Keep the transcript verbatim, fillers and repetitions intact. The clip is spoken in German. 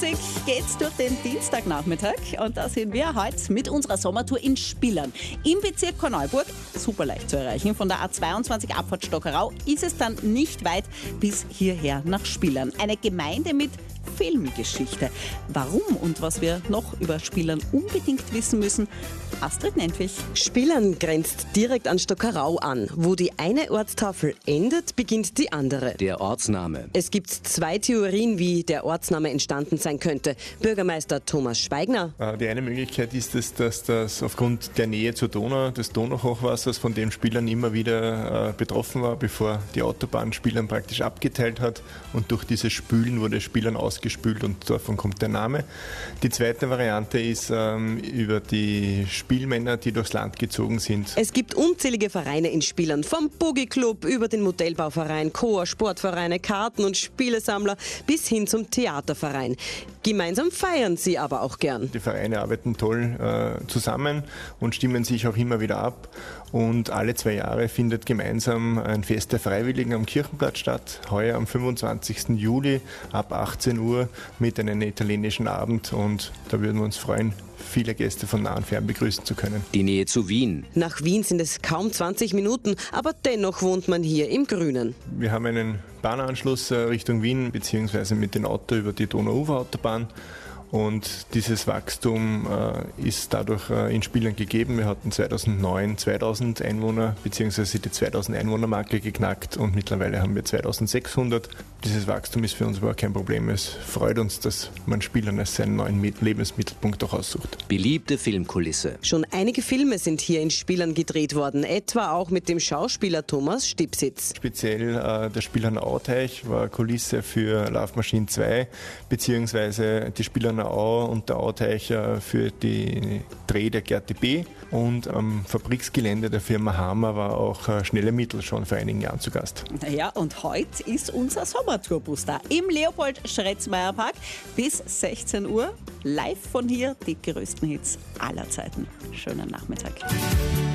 Geht's durch den Dienstagnachmittag und da sind wir heute mit unserer Sommertour in Spillern. Im Bezirk Korneuburg, super leicht zu erreichen. Von der A zweiundzwanzig Abfahrt Stockerau ist es dann nicht weit bis hierher nach Spillern. Eine Gemeinde mit Filmgeschichte. Warum und was wir noch über Spillern unbedingt wissen müssen, Astrid Nentwich. Spillern grenzt direkt an Stockerau an. Wo die eine Ortstafel endet, beginnt die andere. Der Ortsname. Es gibt zwei Theorien, wie der Ortsname entstanden sein könnte. Bürgermeister Thomas Schweigner. Die eine Möglichkeit ist es, dass das aufgrund der Nähe zur Donau, des Donauhochwassers, von dem Spillern immer wieder äh, betroffen war, bevor die Autobahn Spillern praktisch abgeteilt hat. Und durch dieses Spülen wurde Spillern ausgespült und davon kommt der Name. Die zweite Variante ist ähm, über die Spielmänner, die durchs Land gezogen sind. Es gibt unzählige Vereine in Spillern, vom Boogie-Club über den Modellbauverein, Chor, Sportvereine, Karten- und Spielesammler bis hin zum Theaterverein. Gemeinsam feiern sie aber auch gern. Die Vereine arbeiten toll äh, zusammen und stimmen sich auch immer wieder ab. Und alle zwei Jahre findet gemeinsam ein Fest der Freiwilligen am Kirchenplatz statt. Heuer am fünfundzwanzigsten Juli ab achtzehn Uhr mit einem italienischen Abend. Und da würden wir uns freuen, viele Gäste von nah und fern begrüßen zu können. Die Nähe zu Wien. Nach Wien sind es kaum zwanzig Minuten, aber dennoch wohnt man hier im Grünen. Wir haben einen Bahnanschluss Richtung Wien, beziehungsweise mit dem Auto über die Donau-Ufer-Autobahn. Und dieses Wachstum äh, ist dadurch äh, in Spillern gegeben. Wir hatten zweitausendneun zweitausend Einwohner, beziehungsweise die zweitausend Einwohner-Marke geknackt und mittlerweile haben wir zweitausendsechshundert. Dieses Wachstum ist für uns aber kein Problem. Es freut uns, dass man Spillern als seinen neuen Lebensmittelpunkt auch aussucht. Beliebte Filmkulisse. Schon einige Filme sind hier in Spillern gedreht worden, etwa auch mit dem Schauspieler Thomas Stipsitz. Speziell äh, der Spillerner Auteich war Kulisse für Love Machine zwei, beziehungsweise die Spillerner Au und der Auteich für die Dreh der Gerti B. Und am Fabriksgelände der Firma Hammer war auch Schnelle Mittel schon vor einigen Jahren zu Gast. Ja, und heute ist unser Sommertourbus da im Leopold-Schretzmeier-Park bis sechzehn Uhr. Live von hier die größten Hits aller Zeiten. Schönen Nachmittag.